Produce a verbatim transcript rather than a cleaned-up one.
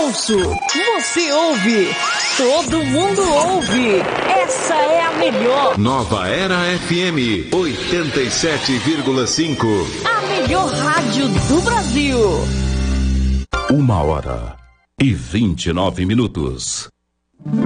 ouço, você ouve, todo mundo ouve. Essa é a melhor. Nova Era F M oitenta e sete vírgula cinco. A melhor rádio do Brasil. Uma hora e vinte e nove minutos.